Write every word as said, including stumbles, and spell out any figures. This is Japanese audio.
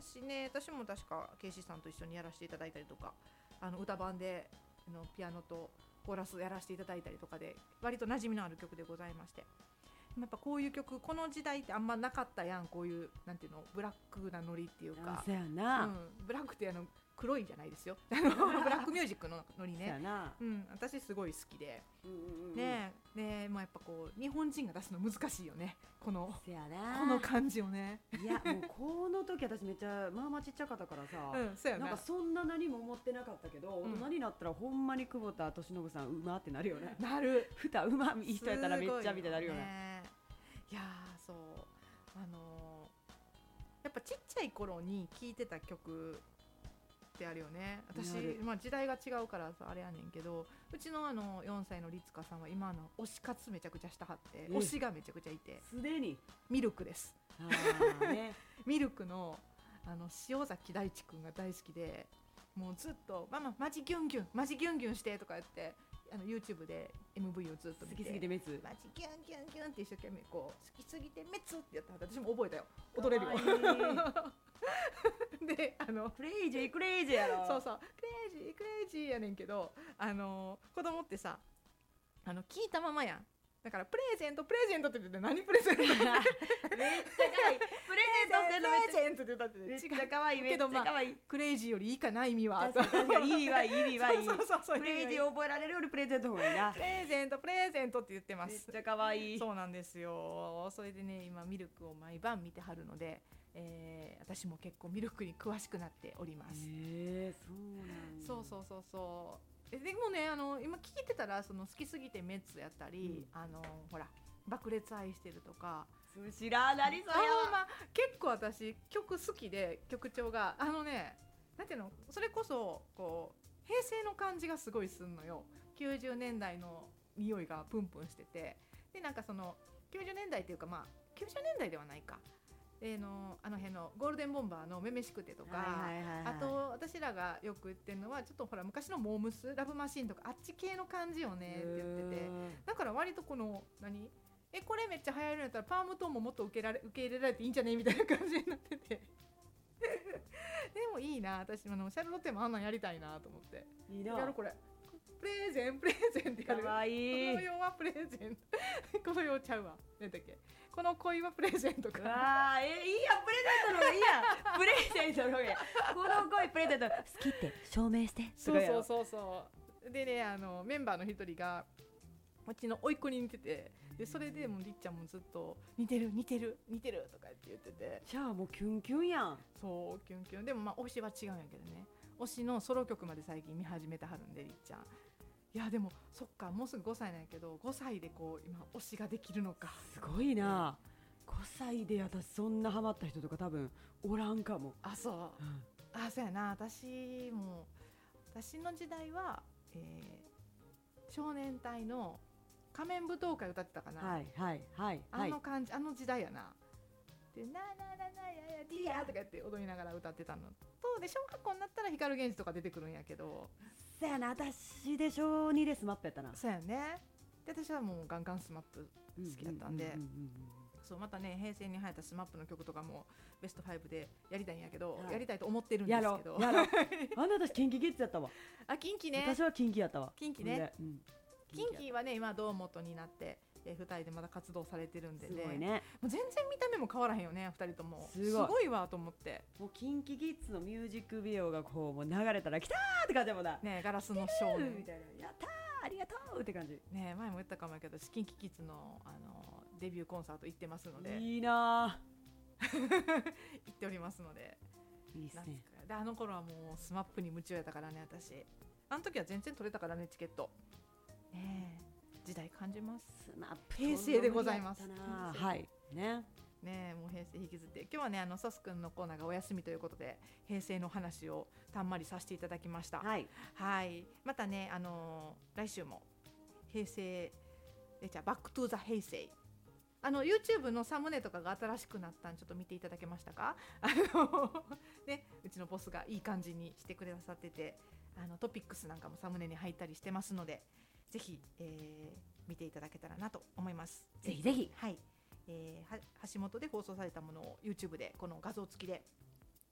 しね、私も確かケイシーさんと一緒にやらせていただいたりとか、あの歌版であのピアノとコーラスやらせていただいたりとかで割と馴染みのある曲でございまして、やっぱこういう曲この時代ってあんまなかったやん、こういうなんていうのブラックなノリっていうか、 そうやな、 うん、ブラックってあの黒いじゃないですよあのブラックミュージックのノリね、うん、私すごい好きで、うんうんうん、ねえ、ねえ、まあ、やっぱこう日本人が出すの難しいよね、このせやなこの感じをね。 いやもうこの時私めっちゃまあまあちっちゃかったからさ、 うん、そうやな、 なんかそんな何も思ってなかったけど、うん、大人になったらほんまに久保田利伸さんうまってなるよね。 なる、 歌うまいい人やったらめっちゃ見てなるよね。 いやー、そう、あのー、やっぱちっちゃい頃に聴いてた曲ってあるよね。私、まあ、時代が違うからさあれやねんけど、うちのあのよんさいの律香さんは今の推し活めちゃくちゃしたはって、推しがめちゃくちゃいて、 すでにミルクです。 あ、ね、 ミルクのあの塩崎大地くんが大好きで、もうずっとマママジギュンギュンマジギュンギュンしてとか言ってあの YouTube で エムブイ をずっと見て、 好きすぎてメツマジギュンギュンギュンって一生懸命こう好きすぎてメツってやったら私も覚えたよ、踊れるよで、あのクレイジークレイジーやろ、 そうそうクレイジークレイジーやねんけど、あの子供ってさあの聞いたままやん、だからプレゼントプレゼントって言って何プレゼントめっちゃ可愛いプレゼントってプレゼントって言ったってめっちゃ可愛いめっちゃ可愛い、 クレイジーよりいいかな意味は、 確かに意味はいい意味はいいそうそうそう、 クレイジー覚えられるよりプレゼントの方がいいな。 プレゼントプレゼントって言ってます。 めっちゃ可愛い。 そうなんですよ。それでね今ミルクを毎晩見てはるので、えー、私も結構ミルクに詳しくなっております。 へー、そうなんだ。 そうそうそうそう。でもねあの今聞いてたらその好きすぎてメッツやったり、うん、あのほら爆裂愛してるとか、 知らなりそうやわ、 まあ、結構私曲好きで、曲調があのねなんていうの、それこそこう平成の感じがすごいすんのよ。きゅうじゅうねんだいの匂いがプンプンしてて、でなんかそのきゅうじゅうねんだいっていうかまあきゅうじゅうねんだいではないか、えー、のあの辺のゴールデンボンバーのめめしくてとか、はいはいはいはい、あと私らがよく言ってるのはちょっとほら昔のモームスラブマシーンとかあっち系の感じよねって言ってて、だから割とこの何えこれめっちゃ流行るんやったらパームトーンももっと受けられ受け入れられていいんじゃねみたいな感じになっててでもいいな、私あのシャルロッテもあんなんやりたいなと思って、 いいな、 やるこれプレゼンプレゼンってやる。 かわいい。 この世はプレゼンこの世ちゃうわ、なんだっけ、この恋はプレゼントか。 あー、えいいやプレゼントの方がいいやプレゼントの方がいいやこの恋プレゼント好きって証明してそうそうそうそうでね、あのメンバーの一人がうちの甥っ子に似てて、でそれでもうりっちゃんもずっと似てる似てる似てるとかって言ってて、 じゃあもうキュンキュンやん。 そうキュンキュンでもまあ推しは違うんやけどね、推しのソロ曲まで最近見始めてはるんでりっちゃん、いやでもそっかもうすぐごさいなんやけどごさいでこう今推しができるのか、 すごいな、ごさいで私そんなハマった人とか多分おらんかも。 あそう、うん、あそうやな、私も私の時代は、えー、少年隊の仮面舞踏会歌ってたかな、 はいはいはい、 あの感じ、あの時代やな。でななななややディアとかやって踊りながら歌ってたのと、で小学校になったら光源氏とか出てくるんやけど、 そうやな、私で小にでスマップやったな。 そうやね。で私はもうガンガンスマップ好きだったんで、そうまたね平成に入ったスマップの曲とかもベストファイブでやりたいんやけど、はい、やりたいと思ってるんですけど、 やろやろあんな私キンキキッズやったわ。 あキンキね、 私はキンキやったわ。 キンキね、うん、キンキはね今堂本になってえふたりでまだ活動されてるんで ね, すごいね、 もう全然見た目も変わらへんよねふたりとも。すごい、すごいわと思って、 もうキンキキッズのミュージックビデオがこうもう流れたら来たーって感じだもんな、 ね、ガラスの少年みたいな、やったーありがとうって感じ、 ね、前も言ったかもやけどキンキキッズ の, あのデビューコンサート行ってますので、 いいな行っておりますので、 いいっすね。 であの頃はもうスマップに夢中やったからね、私あの時は全然取れたからねチケット、ね、時代感じます。 スマップ平成でございます。 はいねね、もう平成引きずって今日はねあのソスくんのコーナーがお休みということで平成の話をたんまりさせていただきました。 はい、 はい、またねあのー、来週も平成えじゃあバックトゥーザ平成、あの YouTube のサムネとかが新しくなったんちょっと見ていただけましたか？あのね、うちのボスがいい感じにしてくださってて、あのトピックスなんかもサムネに入ったりしてますのでぜひ、えー、見ていただけたらなと思います。 ぜひぜひ、 はい、えー、橋本で放送されたものを YouTube でこの画像付きで